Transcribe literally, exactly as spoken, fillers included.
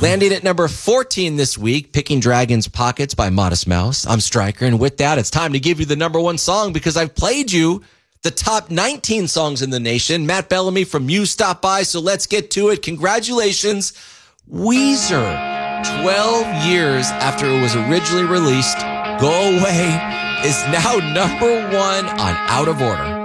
Landing at number fourteen this week, Picking Dragons Pockets by Modest Mouse. I'm Stryker, and with that, it's time to give you the number one song because I've played you the top nineteen songs in the nation. Matt Bellamy from Muse stopped by, so let's get to it. Congratulations, Weezer. twelve years after it was originally released, Go Away is now number one on Out of Order.